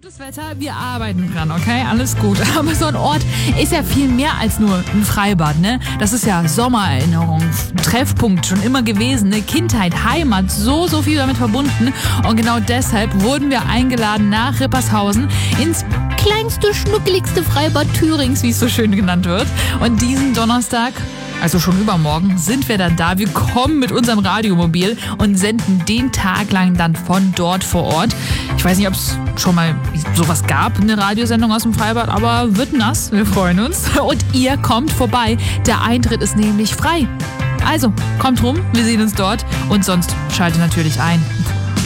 Gutes Wetter, wir arbeiten dran, okay? Alles gut. Aber so ein Ort ist ja viel mehr als nur ein Freibad, ne? Das ist ja Sommererinnerung, Treffpunkt schon immer gewesen, ne? Kindheit, Heimat, so viel damit verbunden. Und genau deshalb wurden wir eingeladen nach Rippershausen ins kleinste, schnuckeligste Freibad Thürings, wie es so schön genannt wird. Und diesen Donnerstag, also schon übermorgen, sind wir dann da. Wir kommen mit unserem Radiomobil und senden den Tag lang dann von dort vor Ort. Ich weiß nicht, ob es schon mal sowas gab, eine Radiosendung aus dem Freibad, aber wird nass. Wir freuen uns. Und ihr kommt vorbei. Der Eintritt ist nämlich frei. Also, kommt rum, wir sehen uns dort und sonst schaltet natürlich ein.